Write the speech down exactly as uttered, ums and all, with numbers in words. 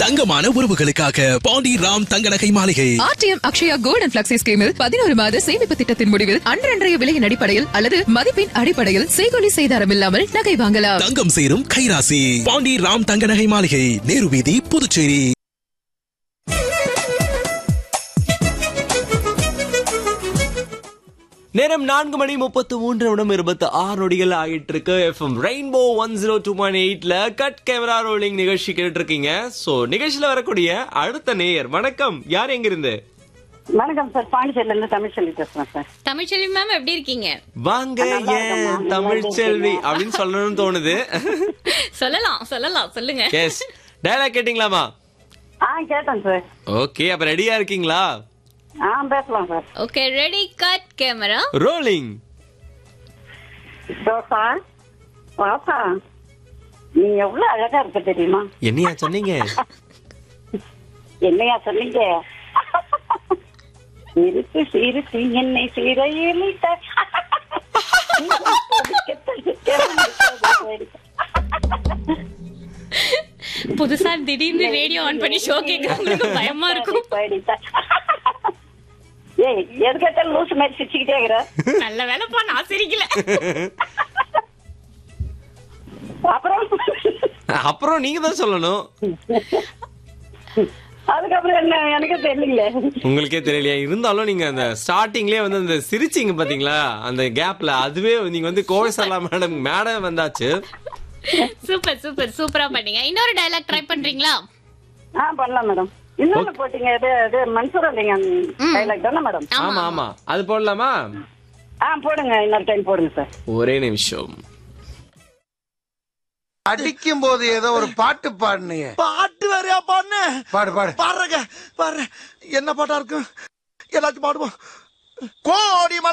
தங்கமான உறவுகளுக்காக பாண்டி ராம் தங்க நகை மாளிகை. RTM Akshaya gold and flexi ஸ்கீமில் பதினோரு மாத சேமிப்பு திட்டத்தின் முடிவில் அன்றன்றைய விலையின் அடிப்படையில் அல்லது மதிப்பின் அடிப்படையில் செய்கூலி செய்தாரம் இல்லாமல் நகை வாங்கலாம். தங்கம் சேரும் கைராசி பாண்டி ராம் தங்க நகை மாளிகை, நேரு வீதி, புதுச்சேரி. நேரம் நான்கு மணி முப்பத்து மூன்று நிமிடம் இருபத்தி ஆறு நொடிகள் ஆகிட்டு இருக்கு. FM rainbow one zero two point எயிட்ல கட் கேமரா ரோலிங் நிகழ்ச்சி கேட்டு இருக்கீங்க. சோ நிகழ்ச்சியில வரக்கூடிய அடுத்த நேயர், வணக்கம், யார் எங்க இருந்து? வணக்கம் சார், பாண்டிச்சேரியில இருந்து தமிழ்ச்செல்வி பேசுறேன் சார். தமிழ்ச்செல்வி மேம் எப்படி இருக்கீங்க? வாங்க ஏன் தமிழ்ச்செல்வி அப்படின்னு சொல்லணும்னு தோணுது. சொல்லலாம் சொல்லலாம் சொல்லுங்க. S, dialogue கேட்டீங்களாமா? ஆ கேட்டேன் சார். ஓகே, அப்ப ரெடியா இருக்கீங்களா? ஆ பேசலாம் sir. Okay, ready, cut camera rolling. Dosa வாசா, நீ எவ்வளவு அழகா இருக்க தெரியுமா? என்னையா சொன்னீங்க? என்னையா சொன்னீங்க? இருக்கு சிரித்து என்னை சிறையிலிட்ட புதுசா திடீர்னு ரேடியோ ஆன் பண்ணி ஷோ கேட்கறவங்களுக்கு பயமா இருக்கும். ஏய், எதுக்கேட்ட லூசு மாதிரி சிரிச்சுக்கிட்டே இருக்கிற? நல்ல வேலைப்பா, நான் சிரிக்கல. அப்புறம் அப்புறம் நீங்க தான் சொல்லணும். அதுக்கப்புறம் என்ன எனக்கு தெரியல. உங்களுக்கே தெரியலையா? இருந்தாலும் நீங்க அந்த ஸ்டார்டிங்லயே வந்து அந்த சிரிச்சிங்க பாத்தீங்களா, அந்த கேப்ல, அதுவே நீங்க வந்து கோவைசலா மேடம் மேடம் வந்தாச்சு. சூப்பர் சூப்பர் சூப்பரா பண்ணீங்க. இன்னொரு டயலாக் ட்ரை பண்றீங்களா? ஆ பண்ணலாம் மேடம். இன்னொன்னு போட்டீங்க, இது இது மன்சூர் அலிங்க டைலாக் தானே மேடம்? ஆமா ஆமா, அது போடலாமா? ஆ போடுங்க, இன்னொரு டைம் போடுங்க சார். ஒரே நிமிஷம். அடிக்கும் போது ஏதோ ஒரு பாட்டு பாடுனீங்க. பாட்டு வேறையா பாடுன? பாடு பாடு பாடுறங்க பாடுற. என்ன பாட்டா இருக்கும்? எல்லாத்தையும் பாடுவோம். கோடி